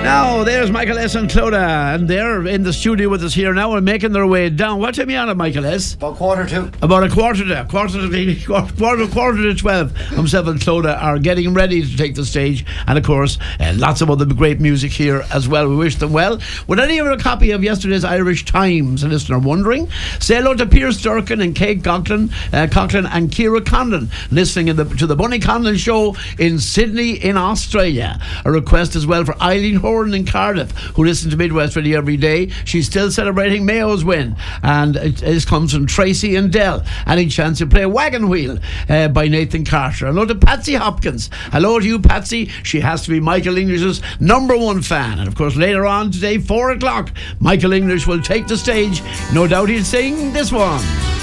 Now, there's Michael S. and Clodagh, and they're in the studio with us here now and making their way down. What time are you on it, Michael S? About quarter to 12. Himself and Clodagh are getting ready to take the stage, and of course, lots of other great music here as well. We wish them well. Would any of you have a copy of yesterday's Irish Times, a listener wondering? Say hello to Pierce Durkin and Kate Coughlin and Ciara Condon, listening to the Bunny Conlon Show in Sydney in Australia. A request as well for Eileen Horan in Cardiff, who listens to Midwest Radio every day. She's still celebrating Mayo's win, and this comes from Tracy and Dell. Any chance to play Wagon Wheel by Nathan Carter? Hello to Patsy Hopkins. Hello to you, Patsy. She has to be Michael English's #1 fan, and of course later on today, 4 o'clock, Michael English will take the stage. No doubt he'll sing this one.